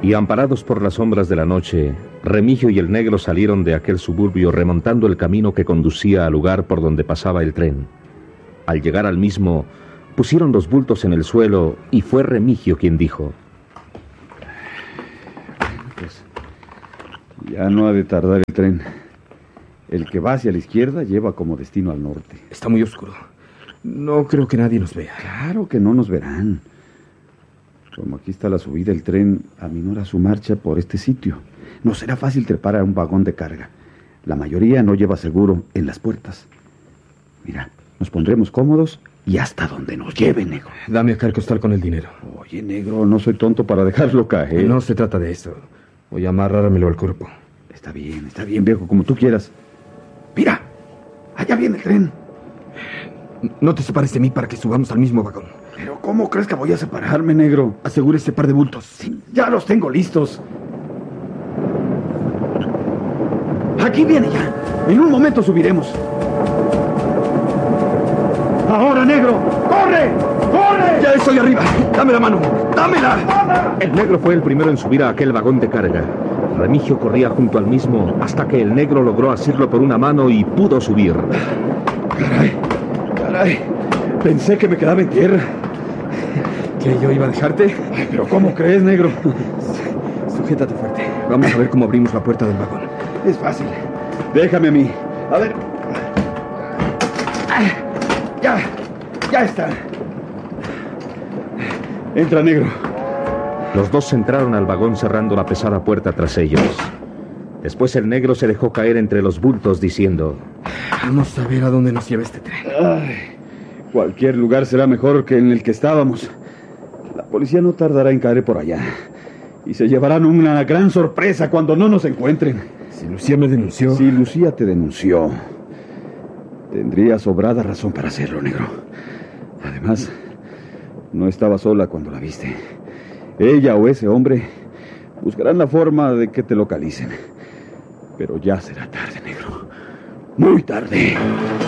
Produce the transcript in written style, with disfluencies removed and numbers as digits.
Y amparados por las sombras de la noche, Remigio y el negro salieron de aquel suburbio remontando el camino que conducía al lugar por donde pasaba el tren. Al llegar al mismo, pusieron los bultos en el suelo y fue Remigio quien dijo: Pues ya no ha de tardar el tren. El que va hacia la izquierda lleva como destino al norte. Está muy oscuro. No creo que nadie nos vea. Claro que no nos verán. Como aquí está la subida, el tren aminora su marcha por este sitio. No será fácil trepar a un vagón de carga. La mayoría no lleva seguro en las puertas. Mira, nos pondremos cómodos y hasta donde nos lleve, negro. Dame acá el costal con el dinero. Oye, negro, no soy tonto para dejarlo caer. No se trata de esto. Voy a amarrármelo al cuerpo. Está bien, viejo, como tú quieras. Mira, allá viene el tren. No te separes de mí para que subamos al mismo vagón. Pero ¿cómo crees que voy a separarme, negro? Asegura ese par de bultos. Sí, ya los tengo listos. Aquí viene ya. En un momento subiremos. ¡Ahora, negro! ¡Corre! ¡Corre! ¡Ya estoy arriba! ¡Dame la mano! ¡Dámela! El negro fue el primero en subir a aquel vagón de carga. Remigio corría junto al mismo hasta que el negro logró asirlo por una mano y pudo subir. Caray. Pensé que me quedaba en tierra. ¿Que yo iba a dejarte? Ay, pero ¿cómo crees, negro? Sujétate fuerte. Vamos a ver cómo abrimos la puerta del vagón. Es fácil. Déjame a mí. A ver. Ya está. Entra, negro. Los dos entraron al vagón cerrando la pesada puerta tras ellos. Después el negro se dejó caer entre los bultos diciendo: Vamos a ver a dónde nos lleva este tren. Ay, cualquier lugar será mejor que en el que estábamos. La policía no tardará en caer por allá. Y se llevarán una gran sorpresa cuando no nos encuentren. Si Lucía me denunció... Si Lucía te denunció, tendría sobrada razón para hacerlo, negro. Además, no estaba sola cuando la viste. Ella o ese hombre buscarán la forma de que te localicen. Pero ya será tarde, negro. Muy tarde.